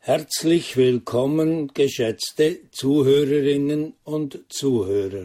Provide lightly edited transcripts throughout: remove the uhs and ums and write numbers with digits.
Herzlich willkommen, geschätzte Zuhörerinnen und Zuhörer.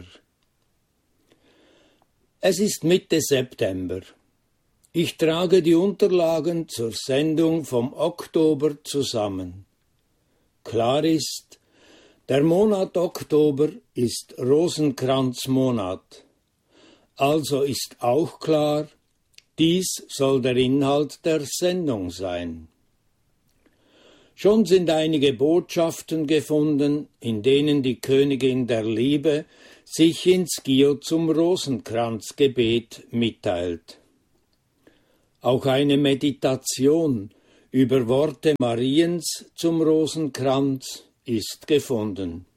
Es ist Mitte September. Ich trage die Unterlagen zur Sendung vom Oktober zusammen. Klar ist, der Monat Oktober ist Rosenkranzmonat. Also ist auch klar, dies soll der Inhalt der Sendung sein. Schon sind einige Botschaften gefunden, in denen die Königin der Liebe sich in Schio zum Rosenkranzgebet mitteilt. Auch eine Meditation über Worte Mariens zum Rosenkranz ist gefunden.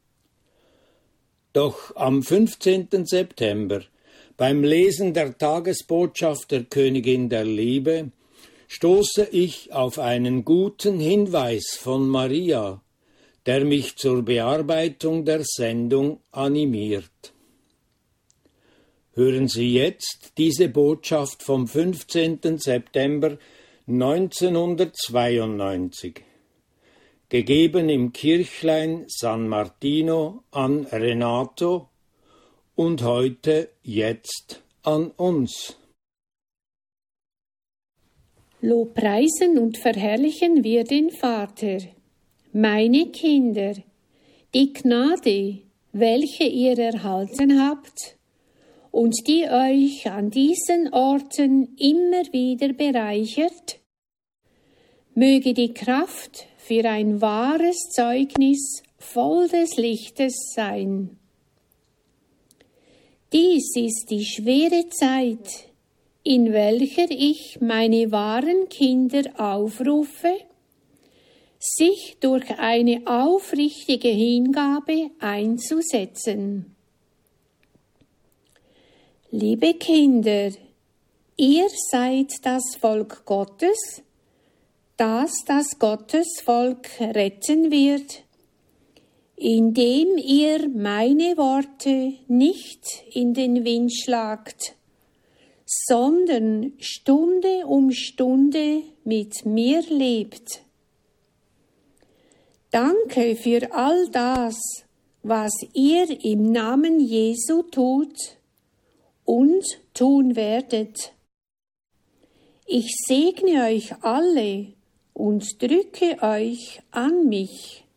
Doch am 15. September, beim Lesen der Tagesbotschaft der Königin der Liebe, stoße ich auf einen guten Hinweis von Maria, der mich zur Bearbeitung der Sendung animiert. Hören Sie jetzt diese Botschaft vom 15. September 1992, gegeben im Kirchlein San Martino an Renato und heute jetzt an uns. Lobpreisen und verherrlichen wir den Vater. Meine Kinder, die Gnade, welche ihr erhalten habt und die euch an diesen Orten immer wieder bereichert, möge die Kraft für ein wahres Zeugnis voll des Lichtes sein. Dies ist die schwere Zeit, in welcher ich meine wahren Kinder aufrufe, sich durch eine aufrichtige Hingabe einzusetzen. Liebe Kinder, ihr seid das Volk Gottes, das Gottesvolk retten wird, indem ihr meine Worte nicht in den Wind schlagt, sondern Stunde um Stunde mit mir lebt. Danke für all das, was ihr im Namen Jesu tut und tun werdet. Ich segne euch alle und drücke euch an mich.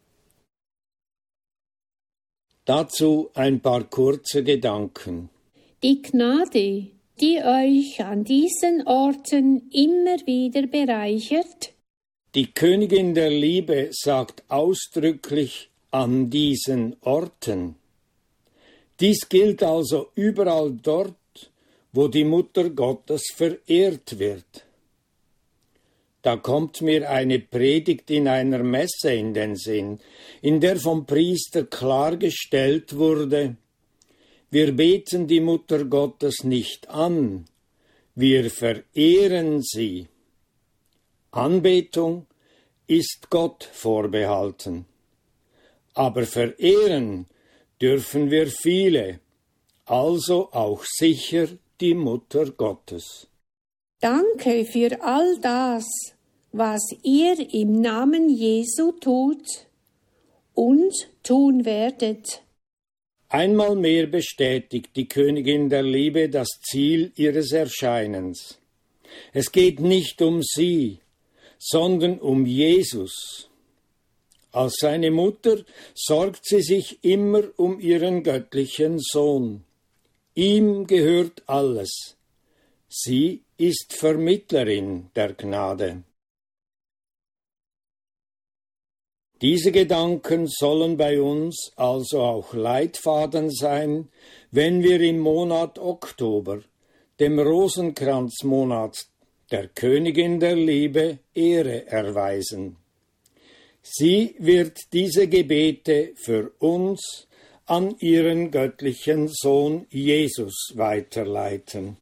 Dazu ein paar kurze Gedanken. Die Gnade, die euch an diesen Orten immer wieder bereichert. Die Königin der Liebe sagt ausdrücklich an diesen Orten. Dies gilt also überall dort, wo die Mutter Gottes verehrt wird. Da kommt mir eine Predigt in einer Messe in den Sinn, in der vom Priester klargestellt wurde: Wir beten die Mutter Gottes nicht an, wir verehren sie. Anbetung ist Gott vorbehalten. Aber verehren dürfen wir viele, also auch sicher die Mutter Gottes. Danke für all das, was ihr im Namen Jesu tut und tun werdet. Einmal mehr bestätigt die Königin der Liebe das Ziel ihres Erscheinens. Es geht nicht um sie, sondern um Jesus. Als seine Mutter sorgt sie sich immer um ihren göttlichen Sohn. Ihm gehört alles. Sie ist Vermittlerin der Gnade. Diese Gedanken sollen bei uns also auch Leitfaden sein, wenn wir im Monat Oktober, dem Rosenkranzmonat der Königin der Liebe, Ehre erweisen. Sie wird diese Gebete für uns an ihren göttlichen Sohn Jesus weiterleiten.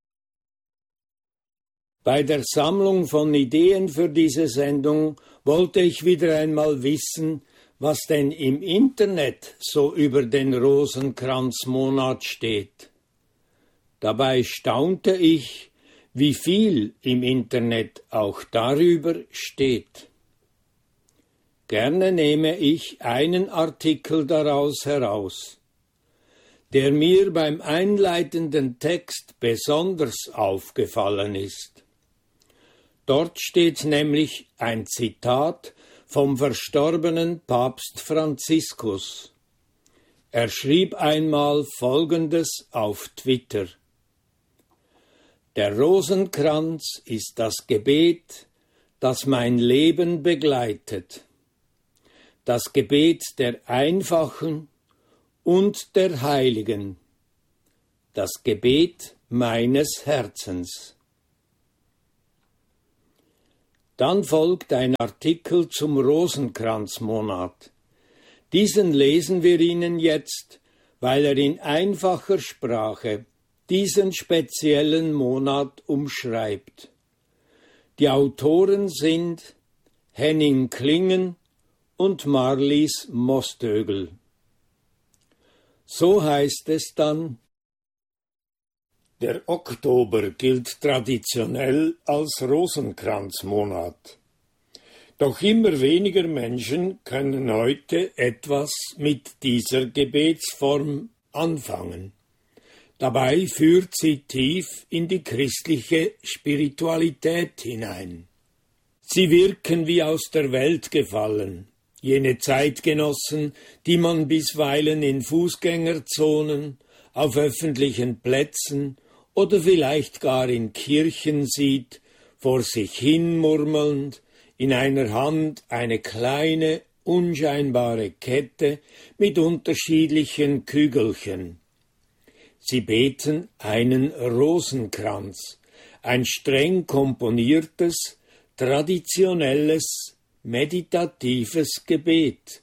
Bei der Sammlung von Ideen für diese Sendung wollte ich wieder einmal wissen, was denn im Internet so über den Rosenkranzmonat steht. Dabei staunte ich, wie viel im Internet auch darüber steht. Gerne nehme ich einen Artikel daraus heraus, der mir beim einleitenden Text besonders aufgefallen ist. Dort steht nämlich ein Zitat vom verstorbenen Papst Franziskus. Er schrieb einmal Folgendes auf Twitter: Der Rosenkranz ist das Gebet, das mein Leben begleitet, das Gebet der Einfachen und der Heiligen, das Gebet meines Herzens. Dann folgt ein Artikel zum Rosenkranzmonat. Diesen lesen wir Ihnen jetzt, weil er in einfacher Sprache diesen speziellen Monat umschreibt. Die Autoren sind Henning Klingen und Marlies Mostögel. So heißt es dann: Der Oktober gilt traditionell als Rosenkranzmonat. Doch immer weniger Menschen können heute etwas mit dieser Gebetsform anfangen. Dabei führt sie tief in die christliche Spiritualität hinein. Sie wirken wie aus der Welt gefallen, jene Zeitgenossen, die man bisweilen in Fußgängerzonen, auf öffentlichen Plätzen oder vielleicht gar in Kirchen sieht, vor sich hin murmelnd, in einer Hand eine kleine, unscheinbare Kette mit unterschiedlichen Kügelchen. Sie beten einen Rosenkranz, ein streng komponiertes, traditionelles, meditatives Gebet.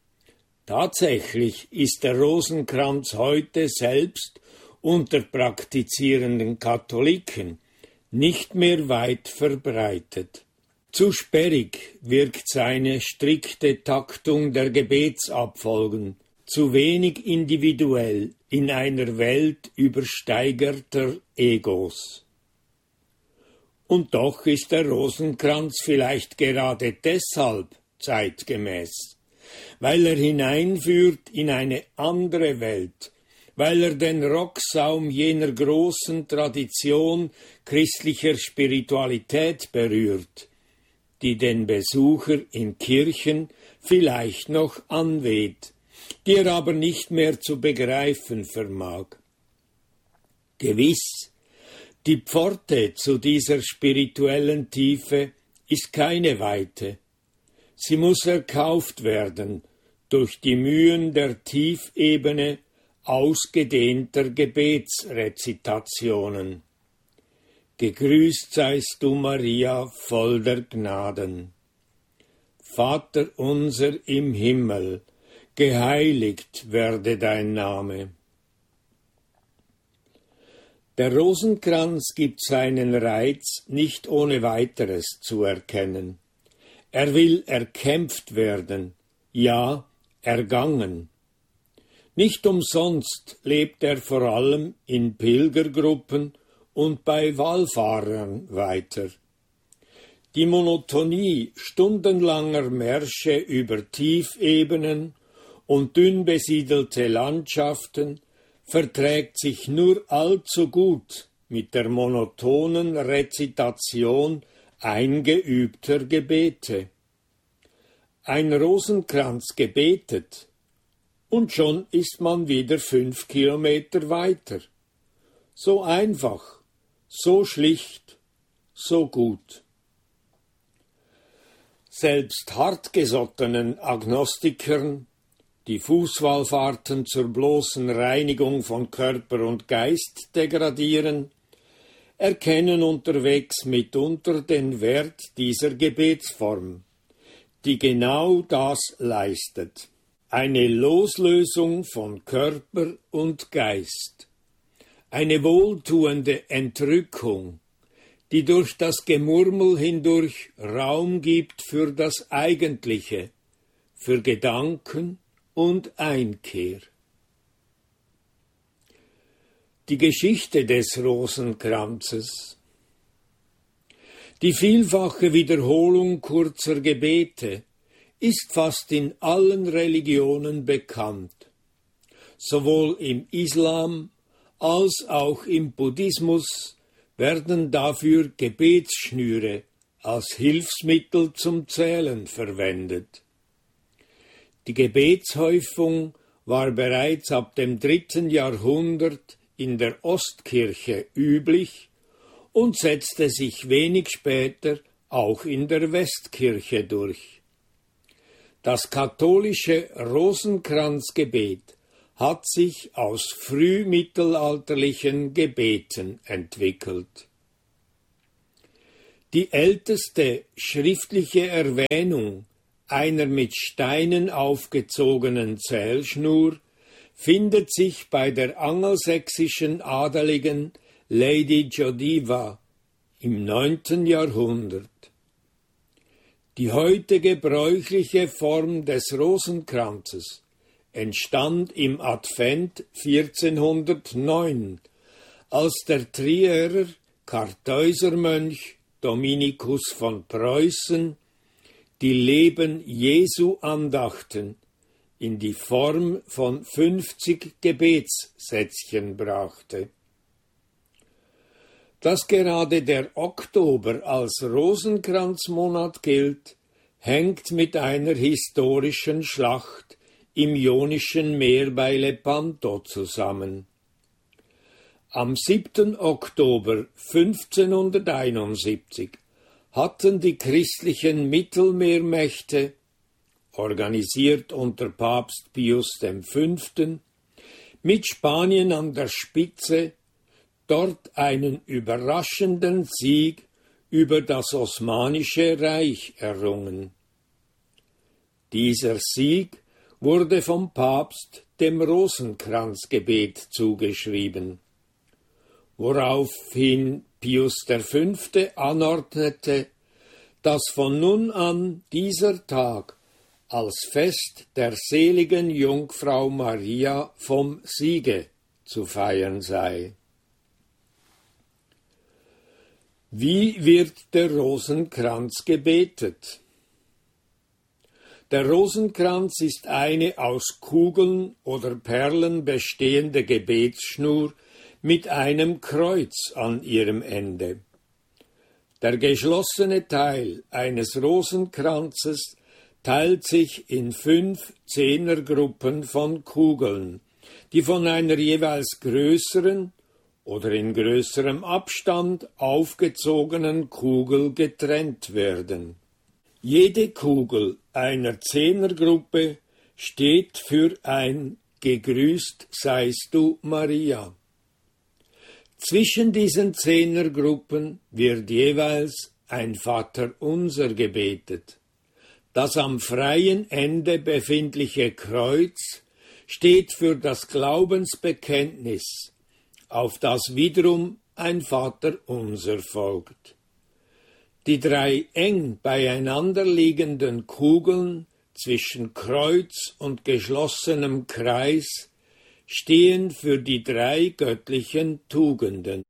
Tatsächlich ist der Rosenkranz heute selbst unter praktizierenden Katholiken nicht mehr weit verbreitet. Zu sperrig wirkt seine strikte Taktung der Gebetsabfolgen, zu wenig individuell in einer Welt übersteigerter Egos. Und doch ist der Rosenkranz vielleicht gerade deshalb zeitgemäß, weil er hineinführt in eine andere Welt, weil er den Rocksaum jener großen Tradition christlicher Spiritualität berührt, die den Besucher in Kirchen vielleicht noch anweht, die er aber nicht mehr zu begreifen vermag. Gewiss, die Pforte zu dieser spirituellen Tiefe ist keine weite. Sie muss erkauft werden durch die Mühen der Tiefebene ausgedehnter Gebetsrezitationen. Gegrüßt seist du, Maria, voll der Gnaden. Vater unser im Himmel, geheiligt werde dein Name. Der Rosenkranz gibt seinen Reiz nicht ohne weiteres zu erkennen. Er will erkämpft werden, ja, ergangen. Nicht umsonst lebt er vor allem in Pilgergruppen und bei Wallfahrern weiter. Die Monotonie stundenlanger Märsche über Tiefebenen und dünn besiedelte Landschaften verträgt sich nur allzu gut mit der monotonen Rezitation eingeübter Gebete. Ein Rosenkranz gebetet, und schon ist man wieder 5 Kilometer weiter. So einfach, so schlicht, so gut. Selbst hartgesottenen Agnostikern, die Fußwallfahrten zur bloßen Reinigung von Körper und Geist degradieren, erkennen unterwegs mitunter den Wert dieser Gebetsform, die genau das leistet. Eine Loslösung von Körper und Geist, eine wohltuende Entrückung, die durch das Gemurmel hindurch Raum gibt für das Eigentliche, für Gedanken und Einkehr. Die Geschichte des Rosenkranzes. Die vielfache Wiederholung kurzer Gebete ist fast in allen Religionen bekannt. Sowohl im Islam als auch im Buddhismus werden dafür Gebetsschnüre als Hilfsmittel zum Zählen verwendet. Die Gebetshäufung war bereits ab dem 3. Jahrhundert in der Ostkirche üblich und setzte sich wenig später auch in der Westkirche durch. Das katholische Rosenkranzgebet hat sich aus frühmittelalterlichen Gebeten entwickelt. Die älteste schriftliche Erwähnung einer mit Steinen aufgezogenen Zählschnur findet sich bei der angelsächsischen Adeligen Lady Godiva im 9. Jahrhundert. Die heute gebräuchliche Form des Rosenkranzes entstand im Advent 1409, als der Trierer Kartäusermönch Dominikus von Preußen die Leben Jesu Andachten in die Form von 50 Gebetssätzchen brachte. Dass gerade der Oktober als Rosenkranzmonat gilt, hängt mit einer historischen Schlacht im Ionischen Meer bei Lepanto zusammen. Am 7. Oktober 1571 hatten die christlichen Mittelmeermächte, organisiert unter Papst Pius V., mit Spanien an der Spitze dort einen überraschenden Sieg über das Osmanische Reich errungen. Dieser Sieg wurde vom Papst dem Rosenkranzgebet zugeschrieben, woraufhin Pius V. anordnete, dass von nun an dieser Tag als Fest der seligen Jungfrau Maria vom Siege zu feiern sei. Wie wird der Rosenkranz gebetet? Der Rosenkranz ist eine aus Kugeln oder Perlen bestehende Gebetsschnur mit einem Kreuz an ihrem Ende. Der geschlossene Teil eines Rosenkranzes teilt sich in 5 Zehnergruppen von Kugeln, die von einer jeweils größeren oder in größerem Abstand aufgezogenen Kugel getrennt werden. Jede Kugel einer Zehnergruppe steht für ein Gegrüßt seist du, Maria. Zwischen diesen Zehnergruppen wird jeweils ein Vaterunser gebetet. Das am freien Ende befindliche Kreuz steht für das Glaubensbekenntnis, auf das wiederum ein Vaterunser folgt. Die 3 eng beieinander liegenden Kugeln zwischen Kreuz und geschlossenem Kreis stehen für die 3 göttlichen Tugenden.